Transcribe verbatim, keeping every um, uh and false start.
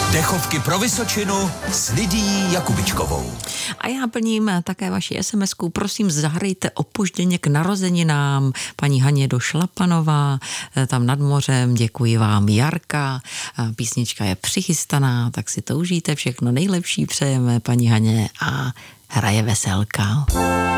Dechovky pro Vysočinu s Lidií Jakubičkovou. A já plním také vaši SMSku. Prosím, zahrajte opožděně k narozeninám paní Haně do Šlapanová, tam nad mořem. Děkuji vám, Jarka. Písnička je přichystaná, tak si to užijte. Všechno nejlepší přejeme paní Haně a hraje veselka.